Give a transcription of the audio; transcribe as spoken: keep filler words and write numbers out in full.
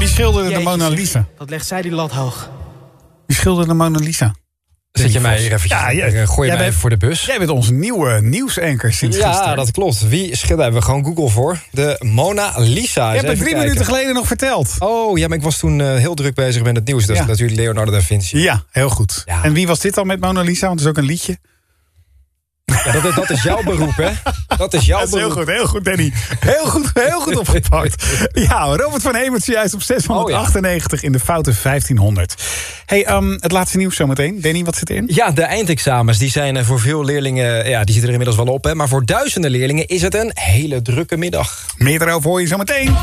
schilderde de Jeetje, Mona Lisa? Wat legt zij die lat hoog? Wie schilderde de Mona Lisa? Zet je mij hier eventjes, Ja, jij- ja, gooi je jij mij bent- even voor de bus. Jij bent onze nieuwe nieuwsanker sinds Ja, gisteren. dat klopt. Wie schilderde? Daar hebben we gewoon Google voor. De Mona Lisa. Je hebt het drie minuten geleden nog verteld. Oh, ja, maar ik was toen uh, heel druk bezig met het nieuws. Dat Ja. is natuurlijk Leonardo da Vinci. Ja, heel goed. Ja. En wie was dit dan met Mona Lisa? Want het is ook een liedje. Ja, dat, dat is jouw beroep, hè? Dat is jouw Dat is heel beroep. goed, heel goed, Danny. Heel goed, heel goed opgepakt. Ja, Robert van Hemert juist op zeshonderdachtennegentig in de foute vijftienhonderd. Hey, um, het laatste nieuws zometeen. Danny, wat zit erin? Ja, de eindexamens die zijn uh, voor veel leerlingen... Ja, die zitten er inmiddels wel op, hè? Maar voor duizenden leerlingen is het een hele drukke middag. Meer daarover hoor je zometeen.